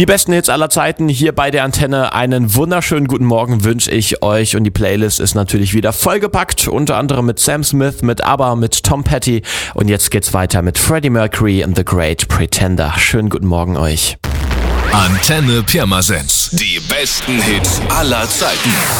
Die besten Hits aller Zeiten hier bei der Antenne. Einen wunderschönen guten Morgen wünsche ich euch und die Playlist ist natürlich wieder vollgepackt, unter anderem mit Sam Smith, mit ABBA, mit Tom Petty und jetzt geht's weiter mit Freddie Mercury and the Great Pretender. Schönen guten Morgen euch. Antenne Pirmasens. Die besten Hits aller Zeiten.